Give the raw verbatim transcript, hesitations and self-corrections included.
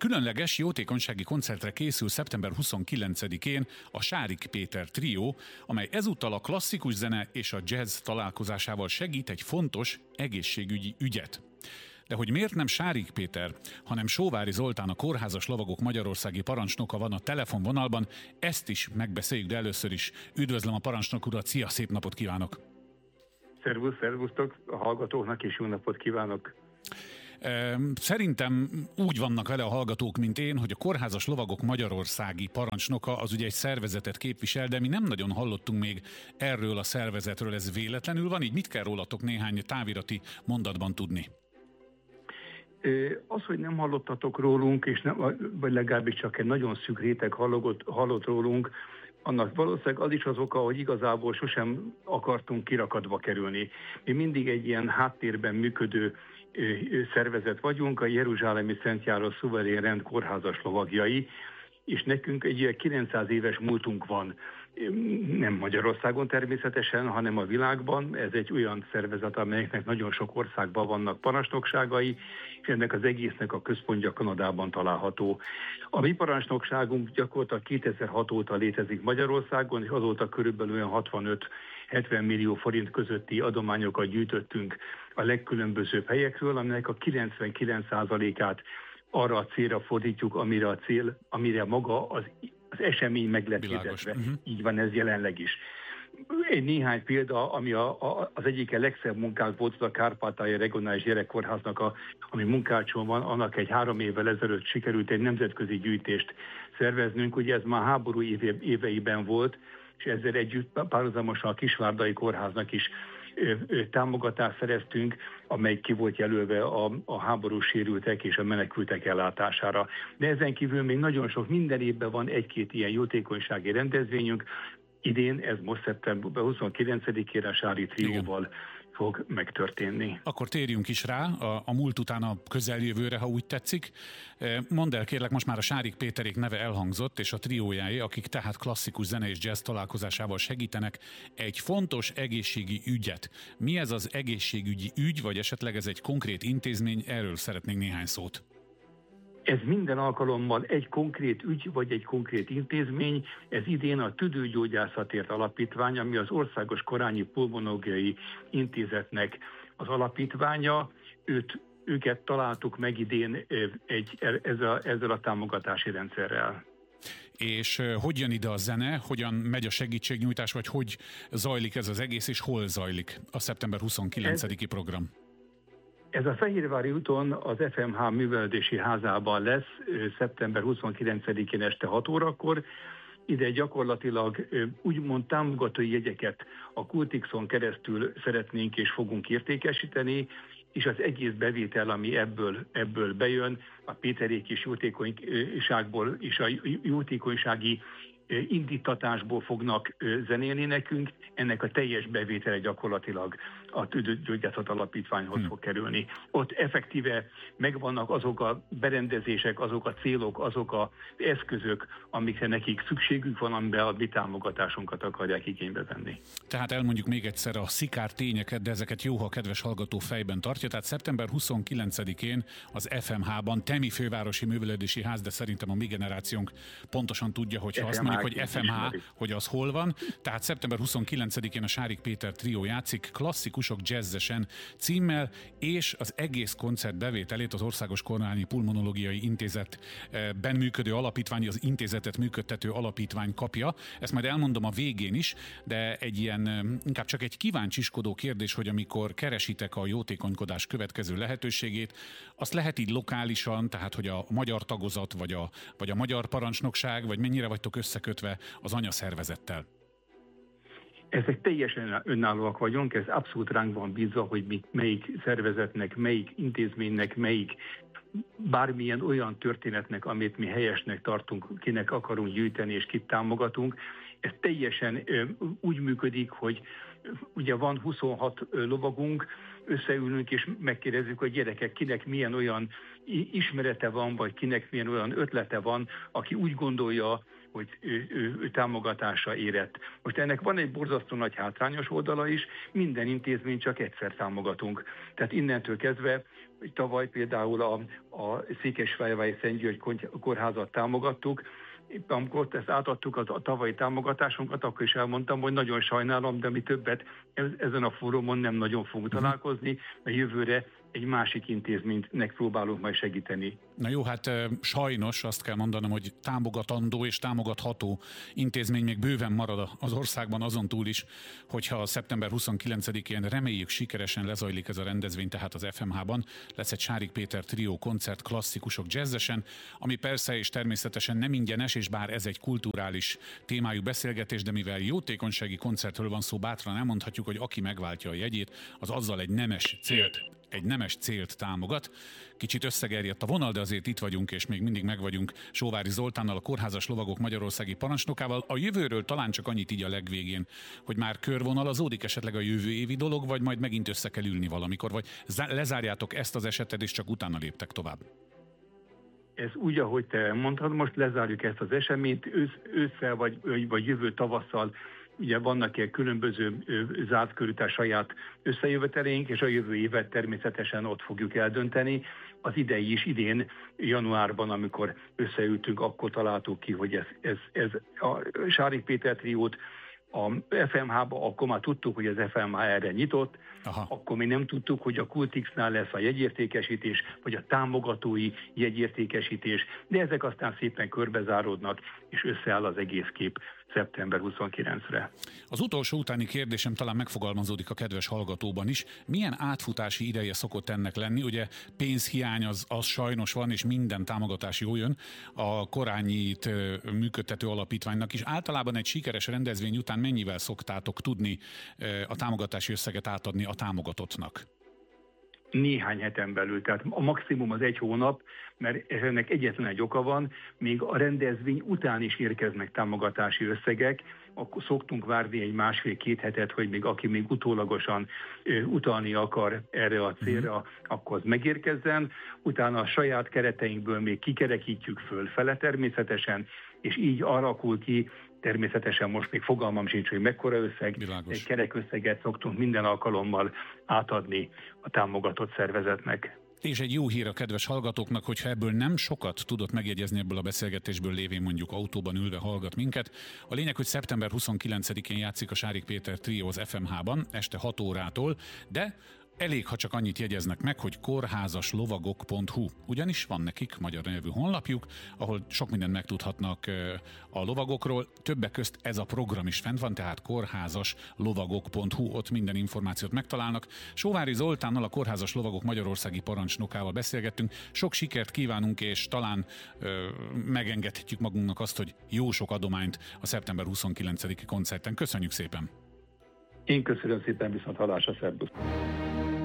Különleges jótékonysági koncertre készül szeptember huszonkilencedikén a Sárik Péter trió, amely ezúttal a klasszikus zene és a jazz találkozásával segít egy fontos egészségügyi ügyet. De hogy miért nem Sárik Péter, hanem Sóvári Zoltán, a Kórházas Lovagok magyarországi parancsnoka van a telefonvonalban, ezt is megbeszéljük, de először is üdvözlöm a parancsnok urat, szia, szép napot kívánok! Szervusz, szervusztok, a hallgatóknak is jó napot kívánok! Szerintem úgy vannak vele a hallgatók, mint én, hogy a Kórházas Lovagok magyarországi parancsnoka az ugye egy szervezetet képvisel, de mi nem nagyon hallottunk még erről a szervezetről. Ez véletlenül van? Így mit kell rólatok néhány távirati mondatban tudni? Az, hogy nem hallottatok rólunk, és nem, vagy legalábbis csak egy nagyon szűk réteg hallott, hallott rólunk, annak valószínűleg az is az oka, hogy igazából sosem akartunk kirakatba kerülni. Mi mindig egy ilyen háttérben működő szervezet vagyunk, a Jeruzsálemi Szent János Szuverén Rend kórházas lovagjai, és nekünk egy kilencszáz éves múltunk van. Nem Magyarországon természetesen, hanem a világban. Ez egy olyan szervezet, amelyeknek nagyon sok országban vannak parancsnokságai, és ennek az egésznek a központja Kanadában található. A mi parancsnokságunk gyakorlatilag kétezer-hat óta létezik Magyarországon, és azóta körülbelül olyan hatvanöt-hetven millió forint közötti adományokat gyűjtöttünk a legkülönbözőbb helyekről, aminek a kilencvenkilenc százalékát arra a célra fordítjuk, amire a cél, amire maga az, az esemény meg lett hirdetve. Uh-huh. Így van ez jelenleg is. Egy néhány példa, ami a, a, az egyik legszebb munkánk volt, az a Kárpátaljai Regionális Gyerekkórháznak, a, ami munkácson van, annak egy három évvel ezelőtt sikerült egy nemzetközi gyűjtést szerveznünk. Ugye ez már háború éve, éveiben volt, és ezzel együtt párhuzamosan a Kisvárdai Kórháznak is támogatást szereztünk, amely ki volt jelölve a, a háborús sérültek és a menekültek ellátására. De ezen kívül még nagyon sok, minden évben van egy-két ilyen jótékonysági rendezvényünk. Idén, ez most szeptember huszonkilencedikére a Sári trióval fog megtörténni. Akkor térjünk is rá a, a múlt után a közeljövőre, ha úgy tetszik. Mondd el kérlek, most már a Sárik Péterék neve elhangzott, és a triójáé, akik tehát klasszikus zene és jazz találkozásával segítenek egy fontos egészségi ügyet. Mi ez az egészségügyi ügy, vagy esetleg ez egy konkrét intézmény? Erről szeretnénk néhány szót. Ez minden alkalommal egy konkrét ügy, vagy egy konkrét intézmény. Ez idén a Tüdőgyógyászatért Alapítvány, ami az Országos Korányi Pulmonológiai Intézetnek az alapítványa. Őt, őket találtuk meg idén egy, ezzel, ezzel a támogatási rendszerrel. És hogy jön ide a zene, hogyan megy a segítségnyújtás, vagy hogy zajlik ez az egész, és hol zajlik a szeptember huszonkilencediki program? Ez a Fehérvári úton az ef em há művelődési házában lesz szeptember huszonkilencedikén este hat órakor. Ide gyakorlatilag úgymond támogatói jegyeket a Kultixon keresztül szeretnénk és fogunk értékesíteni, és az egész bevétel, ami ebből, ebből bejön, a Péterék és jótékonyságból és a jótékonysági indítatásból fognak zenélni nekünk, ennek a teljes bevétele gyakorlatilag a Tüdőgyógyászat Alapítványhoz hmm. fog kerülni. Ott effektíve megvannak azok a berendezések, azok a célok, azok az eszközök, amikre nekik szükségük van, amiben a mi támogatásunkat akarják igénybe venni. Tehát elmondjuk még egyszer a szikár tényeket, de ezeket jó, ha a kedves hallgató fejben tartja. Tehát szeptember huszonkilencedikén az ef em há-ban, Temi Fővárosi Művelődési Ház, de szerintem a mi generációnk pontosan tudja, hogy ha azt mondjuk, hogy ef em há, hogy az hol van. Tehát szeptember huszonkilencedikén a Sárik Péter trió játszik Klasszikusok jazzesen címmel, és az egész koncert bevételét az Országos Korányi Pulmonológiai Intézetben működő alapítvány, az intézetet működtető alapítvány kapja. Ezt majd elmondom a végén is, de egy ilyen, inkább csak egy kíváncsiskodó kérdés, hogy amikor keresitek a jótékonykodás következő lehetőségét, azt lehet így lokálisan, tehát hogy a magyar tagozat, vagy a, vagy a magyar parancsnokság, vagy mennyire vagytok összekötve az anyaszervezettel? Ezek teljesen önállóak vagyunk, ez abszolút ránk van bízva, hogy mi, melyik szervezetnek, melyik intézménynek, melyik bármilyen olyan történetnek, amit mi helyesnek tartunk, kinek akarunk gyűjteni és kit támogatunk. Ez teljesen ö, úgy működik, hogy ugye van huszonhat lovagunk, összeülünk és megkérdezzük, hogy gyerekek, kinek milyen olyan ismerete van, vagy kinek milyen olyan ötlete van, aki úgy gondolja, hogy ő, ő, ő támogatásra érett. Most ennek van egy borzasztó nagy hátrányos oldala is, minden intézményt csak egyszer támogatunk. Tehát innentől kezdve, tavaly például a, a Székesfehérvári Szent György kórházat támogattuk, amikor ezt átadtuk a tavalyi támogatásunkat, akkor is elmondtam, hogy nagyon sajnálom, de mi többet ezen a fórumon nem nagyon fogunk találkozni, mert jövőre egy másik intézménynek próbálunk majd segíteni. Na jó, hát sajnos azt kell mondanom, hogy támogatandó és támogatható intézmény még bőven marad az országban azon túl is, hogyha szeptember huszonkilencedikén reméljük sikeresen lezajlik ez a rendezvény, tehát az ef em há-ban lesz egy Sárik Péter trió koncert klasszikusok jazzesen, ami persze és természetesen nem ingyenes, és bár ez egy kulturális témájú beszélgetés, de mivel jótékonysági koncertről van szó, bátran elmondhatjuk, hogy aki megváltja a jegyét, az azzal egy nemes célt egy nemes célt támogat. Kicsit összegerjedt a vonal, de azért itt vagyunk, és még mindig megvagyunk Sóvári Zoltánnal, a Kórházas Lovagok Magyarországi parancsnokával. A jövőről talán csak annyit így a legvégén, hogy már körvonalazódik esetleg a jövő évi dolog, vagy majd megint össze kell ülni valamikor, vagy lezárjátok ezt az esetet, és csak utána léptek tovább. Ez úgy, ahogy te mondtad, most lezárjuk ezt az eseményt, ősz, ősszel vagy, vagy jövő tavasszal. Ugye vannak ilyen különböző zárt körű saját összejövetelénk, és a jövő évet természetesen ott fogjuk eldönteni. Az idei is, idén, januárban, amikor összeültünk, akkor találtuk ki, hogy ez, ez, ez a Sárik Péter triót a ef em há-ba, akkor már tudtuk, hogy az ef em há erre nyitott, aha. Akkor mi nem tudtuk, hogy a Kultixnál lesz a jegyértékesítés, vagy a támogatói jegyértékesítés, de ezek aztán szépen körbezáródnak, és összeáll az egész kép szeptember huszonkilencedikére. Az utolsó utáni kérdésem talán megfogalmazódik a kedves hallgatóban is. Milyen átfutási ideje szokott ennek lenni? Ugye pénzhiány az, az sajnos van, és minden támogatás jó jön a Korányit működtető alapítványnak is. Általában egy sikeres rendezvény után mennyivel szoktátok tudni a támogatási összeget átadni a támogatottnak? Néhány heten belül, tehát a maximum az egy hónap, mert ennek egyetlen egy oka van, még a rendezvény után is érkeznek támogatási összegek, akkor szoktunk várni egy másfél-két hetet, hogy még aki még utólagosan ö, utalni akar erre a célra, mm. akkor az megérkezzen, utána a saját kereteinkből még kikerekítjük fölfele természetesen, és így alakul ki. Természetesen most még fogalmam sincs, hogy mekkora összeg, Világos. Egy kerekösszeget szoktunk minden alkalommal átadni a támogatott szervezetnek. És egy jó hír a kedves hallgatóknak, hogyha ebből nem sokat tudott megjegyezni ebből a beszélgetésből lévén mondjuk autóban ülve hallgat minket. A lényeg, hogy szeptember huszonkilencedikén játszik a Sárik Péter trió az ef em há-ban este hat órától, de elég, ha csak annyit jegyeznek meg, hogy kórházaslovagok pont hu. Ugyanis van nekik magyar nyelvű honlapjuk, ahol sok mindent megtudhatnak a lovagokról. Többek közt ez a program is fent van, tehát kórházaslovagok pont hu, ott minden információt megtalálnak. Sóvári Zoltánnal, a Kórházas Lovagok Magyarországi parancsnokával beszélgettünk. Sok sikert kívánunk, és talán ö, megengedhetjük magunknak azt, hogy jó sok adományt a szeptember huszonkilencediki koncerten. Köszönjük szépen! Én köszönöm szépen, viszont hallásra, szervusz!